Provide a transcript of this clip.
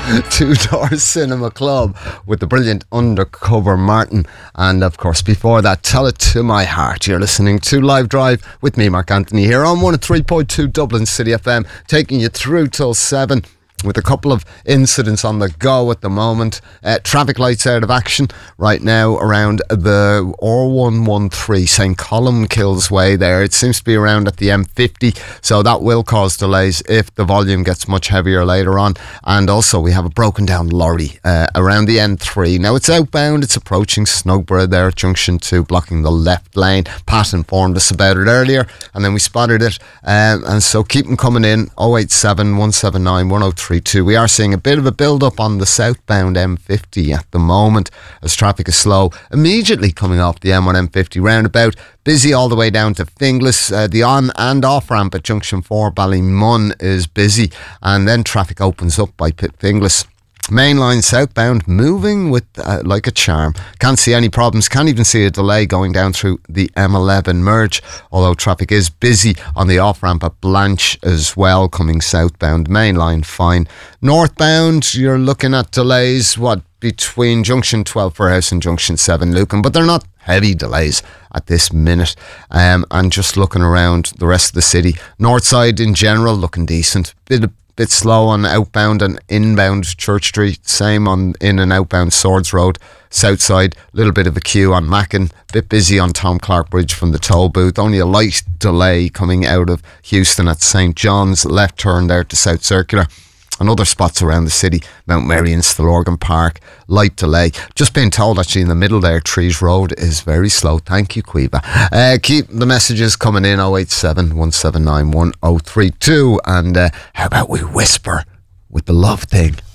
Two Door Cinema Club with the brilliant Undercover Martin. And of course, before that, Tell It To My Heart. You're listening to Live Drive with me, Mark Anthony, here on 103.2 Dublin City FM, taking you through till 7. With a couple of incidents on the go at the moment. Traffic lights out of action right now around the R113 St. Columkille's Way there. It seems to be around at the M50, so that will cause delays if the volume gets much heavier later on. And also we have a broken down lorry around the N3. Now it's outbound, it's approaching Snogborough there at Junction 2, blocking the left lane. Pat informed us about it earlier and then we spotted it. And so keep them coming in, 087 179 103. We are seeing a bit of a build-up on the southbound M50 at the moment as traffic is slow. Immediately coming off the M1 M50 roundabout, busy all the way down to Finglas. The on and off ramp at Junction 4 Ballymun is busy, and then traffic opens up by Finglas. Mainline southbound moving with like a charm. Can't see any problems, can't even see a delay going down through the M11 merge, although traffic is busy on the off-ramp at Blanche as well coming southbound. Mainline fine. Northbound you're looking at delays between Junction 12 Fairhouse and Junction 7 Lucan, but they're not heavy delays at this minute. And just looking around the rest of the city, north side in general looking decent, bit slow on outbound and inbound Church Street, same on in and outbound Swords Road. South side, little bit of a queue on Mackin, bit busy on Tom Clark Bridge from the toll booth, only a light delay coming out of Houston at St. John's, left turn there to South Circular. And other spots around the city, Mount Mary and Stillorgan Park, light delay. Just being told actually in the middle there, Trees Road is very slow. Thank you, Quiva. Keep the messages coming in, 087 179 1032. And how about we whisper with the love thing?